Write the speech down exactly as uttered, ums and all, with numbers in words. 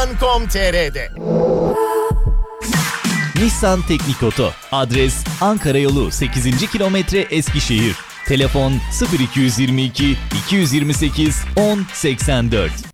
nokta com nokta tr'de. Nissan Teknik Oto. Adres Ankara Yolu sekizinci kilometre Eskişehir. Telefon sıfır iki yüz yirmi iki iki yüz yirmi sekiz on seksen dört.